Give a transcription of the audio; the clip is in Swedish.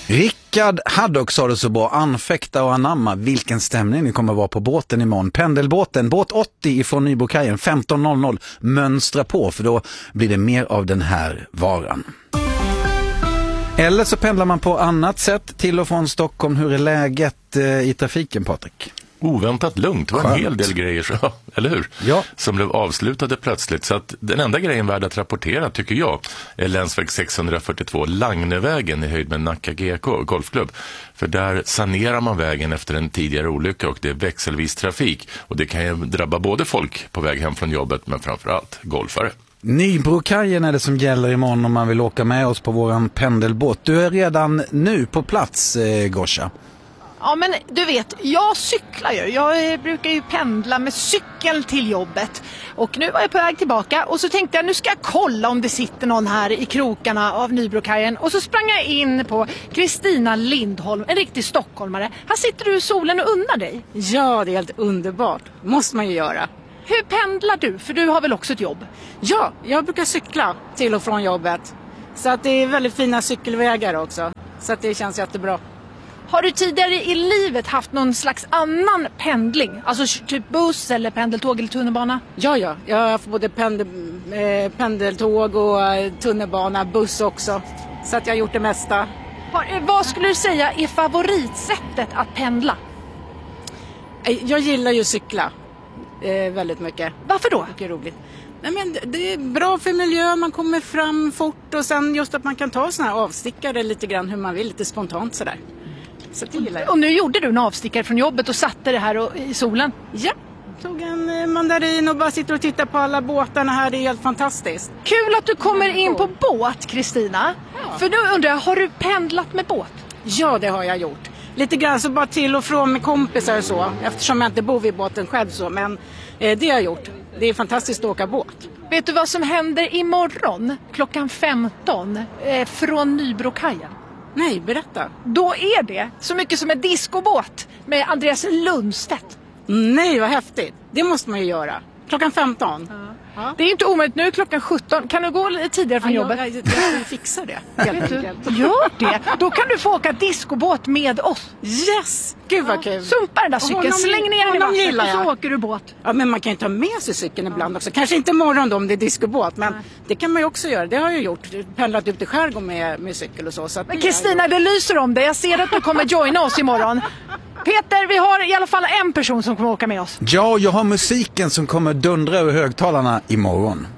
Rickard Haddock sa det så bra, anfäkta och anamma vilken stämning ni kommer vara på båten imorgon. Pendelbåten, båt 80 ifrån Nybrokajen 15.00. Mönstra på för då blir det mer av den här varan. Eller så pendlar man på annat sätt till och från Stockholm. Hur är läget i trafiken, Patrik? Oväntat lugnt. Det var en hel del grejer, så, eller hur? Ja. Som blev avslutade plötsligt. Så att den enda grejen värd att rapportera, tycker jag, är länsväg 642, Langnevägen i höjd med Nacka GK, golfklubb. För där sanerar man vägen efter en tidigare olycka och det är växelvis trafik. Och det kan ju drabba både folk på väg hem från jobbet, men framförallt golfare. Nybrokajen är det som gäller imorgon om man vill åka med oss på våran pendelbåt. Du är redan nu på plats, Gosha. Ja, men du vet, jag cyklar ju. Jag brukar ju pendla med cykel till jobbet. Och nu var jag på väg tillbaka och så tänkte jag, nu ska jag kolla om det sitter någon här i krokarna av Nybrokajen. Och så sprang jag in på Kristina Lindholm, en riktig stockholmare. Här sitter du i solen och unnar dig. Ja, det är helt underbart. Måste man ju göra. Hur pendlar du? För du har väl också ett jobb? Ja, jag brukar cykla till och från jobbet. Så att det är väldigt fina cykelvägar också. Så att det känns jättebra. Har du tidigare i livet haft någon slags annan pendling? Alltså typ buss eller pendeltåg eller tunnelbana? Ja. Jag har haft både pendeltåg och tunnelbana, buss också. Så att jag har gjort det mesta. Vad skulle du säga är favoritsättet att pendla? Jag gillar ju cykla väldigt mycket. Varför då? Mycket roligt. Nej, men det är bra för miljön, man kommer fram fort och sen just att man kan ta såna här avstickare lite grann hur man vill, lite spontant sådär. Så det gillar jag. Och nu gjorde du en avstickare från jobbet och satte det här i solen? Ja, tog en mandarin och bara sitter och tittar på alla båtarna här, det är helt fantastiskt. Kul att du kommer in på båt, Kristina. Ja. För nu undrar jag, har du pendlat med båt? Ja, det har jag gjort. Lite grann så bara till och från med kompisar och så, eftersom jag inte bor vid båten själv så, men det har jag gjort. Det är fantastiskt att åka båt. Vet du vad som händer imorgon klockan 15 från Nybrokajen? Nej, berätta. Då är det så mycket som en discobåt med Andreas Lundstedt. Nej, vad häftigt. Det måste man ju göra. Klockan 15. Ja. Det är inte omöjligt. Nu är klockan 17. Kan du gå lite tidigare från jobbet? Jag fixar det. Gör det. Då kan du få åka discobåt med oss. Yes! Gud vad kul. Sumpa den där cykeln. Släng ner den i vattnet och så åker du båt. Ja, men man kan ju ta med sig cykeln ibland också. Kanske inte imorgon då om det är discobåt. Men det kan man ju också göra. Det har jag gjort. Pendlat ut i skärgården med cykel och så. Men Kristina, det lyser om det. Jag ser att du kommer joina oss imorgon. Peter, vi har i alla fall en person som kommer åka med oss. Ja, jag har musiken som kommer dundra över högtalarna imorgon.